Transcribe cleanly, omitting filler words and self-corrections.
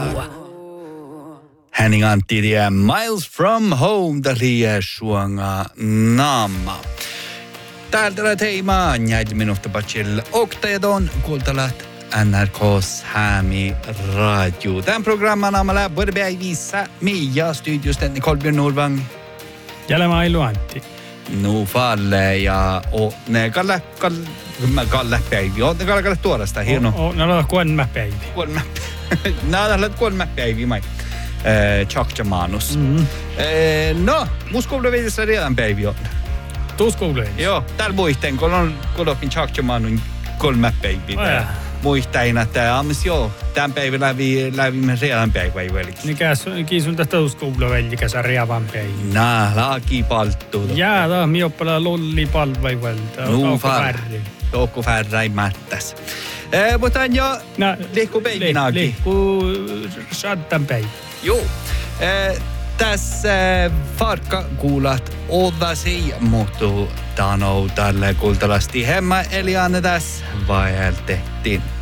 Henning Antti ja Miles from Home dalia suanga naama. Täältä teema näitä minuutta patsil oktaedon kuultalat NRK:s Hämi Radio. Tämän programman aamalla päivissä Mia studiosta Kolbjörn Norvang. Ja Mailu Antti. Nu falle ja ne Kalle päivi. Ne Kalle tuorasta hieno. No kolme päivi. Kolme päivi mai. Tjaktjamanus. No, mun skouluvedessä redan päivi on. Tuus skouluvedessä? Joo, täällä muisten, kun on kodopin tjaktjamanun kolme päivi. Muistain, että joo, tämän päivän lävimme redan päivä väliksi. Mikä sun tästä skouluvedessä redan päivä? Nää, laaki palttu. Jaa, tämä on mioppala lolli palvaivalta. Toukku färräi mättäs. Mutta jo, lehku päivinäkin. Lehku saattan päivä. Joo. Tässä farkka kuulat odasi muuttuu tano tälle kultalasti hemma eli annetas vaeltettiin.